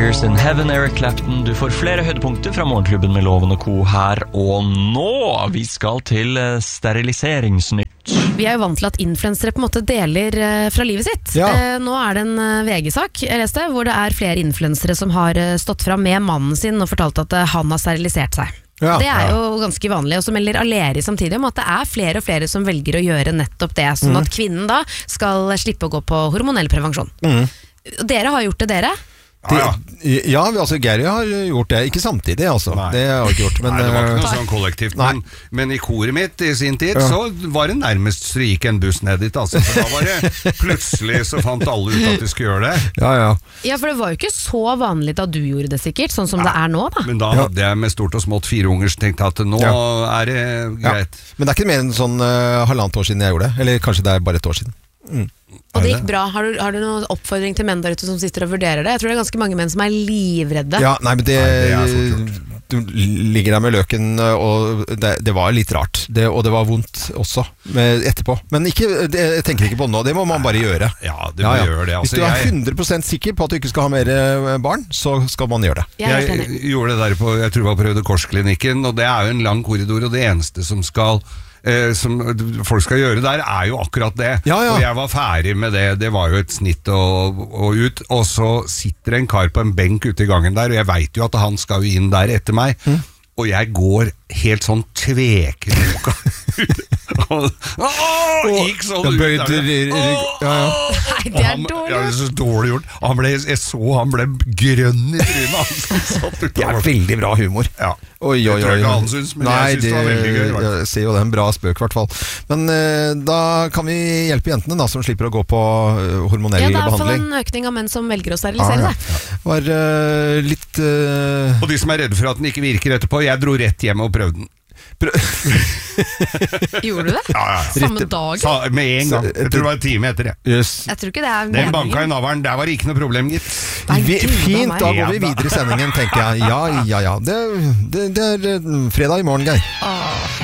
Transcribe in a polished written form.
Tears in Heaven, Eric Clapton. Du får flere høydepunkter fra Morgenklubben med Loven og Co. her og nå. Vi skal til steriliseringsnytt. Vi er jo vant til at influensere på en måte deler fra livet sitt. Ja. Nå er det en VG-sak jeg leste, hvor det er flere influensere som har stått fram med mannen sin og fortalt at han har sterilisert seg. Ja, det er jo ganske vanlig, og så melder Aleri samtidig om at det er flere og flere som velger å gjøre nettopp det, sånn at kvinnen da skal slippe å gå på hormonell prevensjon. Dere har gjort det, dere? Ja, altså Gary har gjort det, ikke samtidig altså. Det har jeg ikke gjort, men Nei, det var ikke noe sånn kollektivt, men i koret mitt i sin tid så var det nærmest så gikk en buss ned dit altså, for da var det plutselig så fant alle ut at de skulle gjøre det. Ja, for det var jo ikke så vanlig da du gjorde det sikkert, sånn som det er nå da. Men da hadde jeg med stort og smått 4 unger som tenkte at nå er det greit. Men det er ikke mer enn sånn halvannet år siden jeg gjorde det, eller kanskje det er bare et år siden. Og det gikk bra. Har du noen oppfordring til menn der ute som sitter og vurderer det? Jeg tror det er ganske mange menn som er livredde. Ja, nei, men du ligger der med løken, og det var litt rart. Og det var vondt også etterpå. Men jeg tenker ikke på det nå. Det må man bare gjøre. Ja, du må gjøre det. Hvis du er 100% sikker på at du ikke skal ha mer barn, så skal man gjøre det. Jeg gjorde det der på, jeg tror det var på Røde Kors-klinikken, og det er jo en lang korridor, og det eneste som som folk skal gjøre der er jo akkurat det. Og jeg var ferdig med det. Det var jo et snitt og ut, og så sitter en kar på en benk ute i gangen der, og jeg vet jo at han skal jo inn der etter meg, og jeg går helt sånn tvekroka gikk sånn ut Nei, det er dårlig. Det er så dårlig gjort. Jeg så han ble grønn i trynet. Det er veldig bra humor. Oi. Jeg tror ikke han synes, men jeg synes det var veldig gøy. Jeg ser jo det er en bra spøk i hvert fall. Men da kan vi hjelpe jentene da, som slipper å gå på hormonell behandling. Ja, det er i hvert fall en økning av menn som velger å sterilisere seg. Var litt Og de som er redde for at den ikke virker etterpå, jeg dro rett hjem og prøvde den. Gjorde du det? Samme dag? Med en gang. Jeg tror det var en time etter det. Jeg tror ikke det er den banka i navlen, der var det ikke noe problem, gitt. Fint, da går vi videre i sendingen, tenker jeg. Ja. Det er fredag i morgen, Geir.